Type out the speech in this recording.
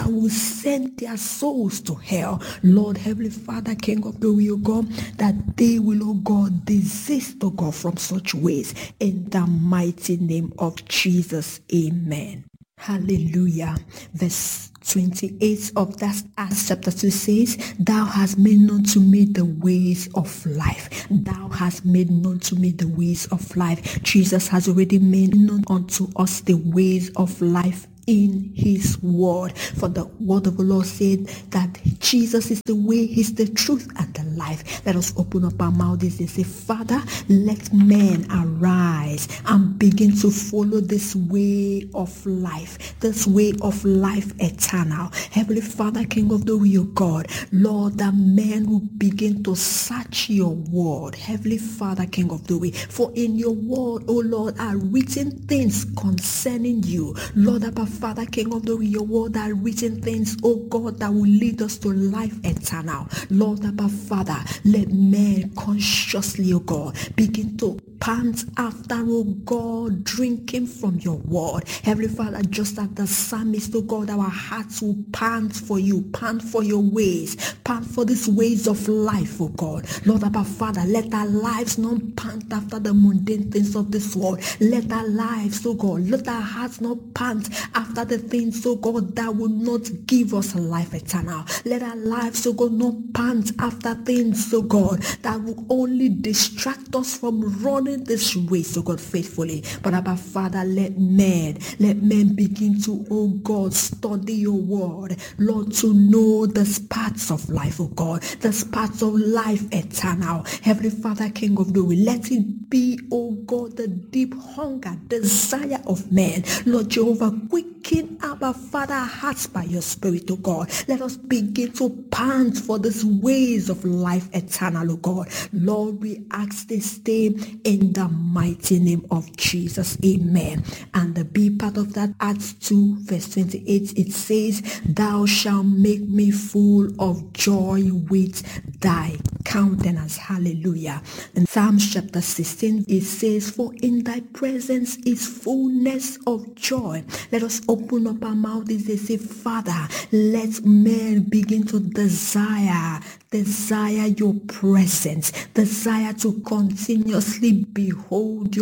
that will send their souls to hell. Lord, Heavenly Father, King of glory, O God, that they will, O God, desist, O God, from such ways. In the mighty name of Jesus, amen. Hallelujah. Verse 28 of that Acts chapter 2 says, Thou hast made known to me the ways of life. Thou hast made known to me the ways of life. Jesus has already made known unto us the ways of life in his word. For the word of the Lord said that Jesus is the way, he's the truth, and the life. Let us open up our mouths and say, Father, let men arise and begin to follow this way of life, this way of life eternal. Heavenly Father, King of glory, O God, Lord, that men will begin to search your word. Heavenly Father, King of glory, for in your word, O Lord, are written things concerning you. Lord, Abba Father, King of glory, your word are written things, O God, that will lead us to life eternal. Lord, Abba Father, let men consciously, O God, begin to pant after, O God, drinking from your word. Heavenly Father, just as the psalmist, O God, our hearts will pant for you, pant for your ways, pant for these ways of life, O God. Lord, Abba Father, let our lives not pant after the mundane things of this world. Let our lives, O God, let our hearts not pant after the things, O God, that will not give us a life eternal. Let our lives, O God, not pant after things, O God, that will only distract us from running this race, O God, faithfully. But Abba Father, let men begin to, O God, study your word, Lord, to know the paths of life, O God, the paths of life eternal. Heavenly Father, King of glory, let it be, O God, the deep hunger, desire of men. Lord Jehovah, quicken, Abba Father, hearts by your Spirit, O God. Let us begin to pant for these ways of life eternal, O God. Lord, we ask this day in the mighty name of Jesus, amen. And the B part of that, Acts 2 verse 28, it says, Thou shalt make me full of joy with thy countenance. Hallelujah. In Psalms chapter 16, it says, For in thy presence is fullness of joy. Let us open up our mouths and say, Father, let men begin to desire your presence, desire to continuously behold your